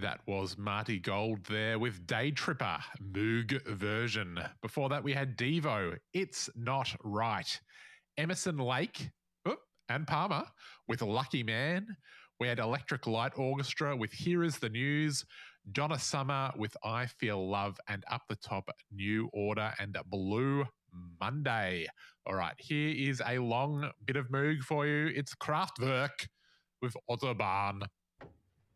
That was Marty Gold there with Day Tripper, Moog version. Before that, we had Devo, It's Not Right. Emerson Lake and Palmer with Lucky Man. We had Electric Light Orchestra with Here Is the News. Donna Summer with I Feel Love, and up the top, New Order and Blue Monday. All right, here is a long bit of Moog for you. It's Kraftwerk with Autobahn.